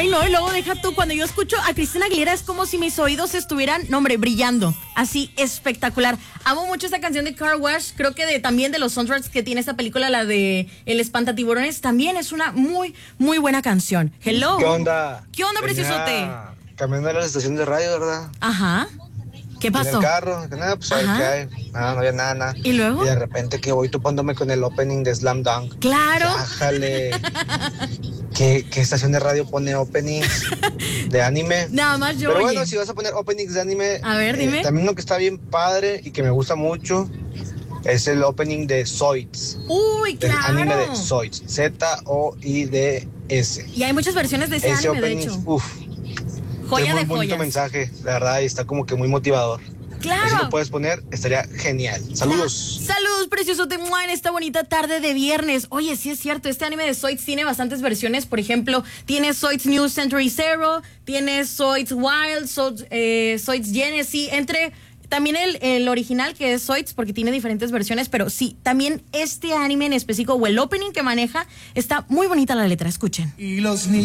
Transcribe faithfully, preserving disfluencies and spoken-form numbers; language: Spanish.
Ay, no, y luego deja tú, cuando yo escucho a Cristina Aguilera es como si mis oídos estuvieran, no hombre, brillando. Así, espectacular. Amo mucho esta canción de Car Wash, creo que de, también de los soundtracks que tiene esta película, la de El Espantatiburones, también es una muy, muy buena canción. Hello. ¿Qué onda? ¿Qué onda, Venía preciosote? Cambiando a la estación de radio, ¿verdad? Ajá. ¿Qué En pasó? el carro, que nada, pues a ver Ajá. qué hay. Nada, no había nada, nada. ¿Y luego? Y de repente que voy topándome con el opening de Slam Dunk. Claro. Bájale. ¿Qué, ¿Qué estación de radio pone openings de anime? Nada más yo, Pero bueno, oye. si vas a poner openings de anime, A ver, dime. eh, también uno que está bien padre y que me gusta mucho es el opening de Zoids. Uy, Del claro. anime de Zoids. Z O I D S. Y hay muchas versiones de ese, Ese anime, de opening, hecho. uff. Joya es muy de bonito joyas. mensaje, la verdad, y está como que muy motivador. Claro. Si lo puedes poner, estaría genial. Saludos. Saludos, preciosote, en esta bonita tarde de viernes. Oye, sí es cierto, este anime de Zoids tiene bastantes versiones. Por ejemplo, tiene Zoids New Century Zero, tiene Zoids Wild, Zoids, eh, Zoids Genesis, entre... También el, el original, que es Zoids, porque tiene diferentes versiones, pero sí, también este anime en específico, o el opening que maneja, está muy bonita la letra, escuchen. Y los